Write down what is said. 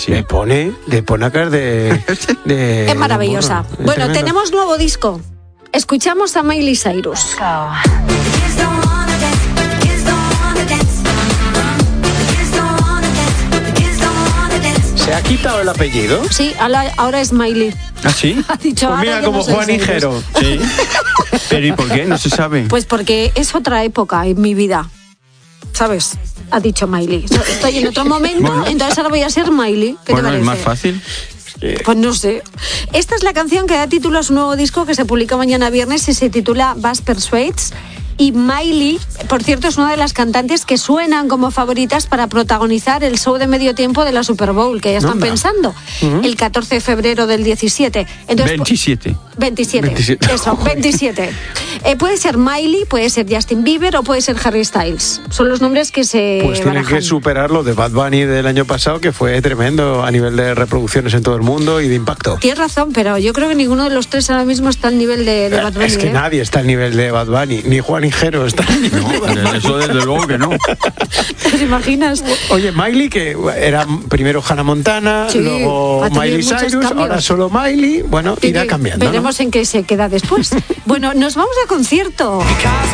sí. Le pone a caer de es maravillosa. Bueno, tenemos nuevo disco. Escuchamos a Miley Cyrus. ¿Se ha quitado el apellido? Sí, ahora es Miley. ¿Ah, sí? Ha dicho, Pues mira, como Juan Higuero. Sí. ¿Pero y por qué? No se sabe. Pues porque es otra época en mi vida, ¿sabes? Ha dicho Miley. Estoy en otro momento, Bueno. Entonces ahora voy a ser Miley. ¿Qué Bueno, te parece? es más fácil. Pues no sé. Esta es la canción que da título a su nuevo disco que se publica mañana viernes y se titula Bass Persuades. Y Miley, por cierto, es una de las cantantes que suenan como favoritas para protagonizar el show de medio tiempo de la Super Bowl, que ya están pensando, el 14 de febrero del 17. Entonces, 27. Eso, 27. Puede ser Miley, puede ser Justin Bieber o puede ser Harry Styles. Son los nombres que se Pues tienen barajan. que superar lo de Bad Bunny del año pasado, que fue tremendo a nivel de reproducciones en todo el mundo y de impacto. Tienes razón, pero yo creo que ninguno de los tres ahora mismo está al nivel de Bad Bunny. Es que nadie está al nivel de Bad Bunny, ni Juan Higuero está al nivel de Bad Bunny. Eso desde luego que no. ¿Te imaginas? Oye, Miley, que era primero Hannah Montana, Sí, luego ha tenido Miley muchos Cyrus, cambios. ahora solo Miley, bueno, irá cambiando, ¿no? Veremos en qué se queda después. Bueno, nos vamos a concierto.